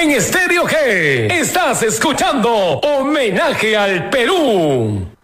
En Estéreo G estás escuchando Homenaje al Perú.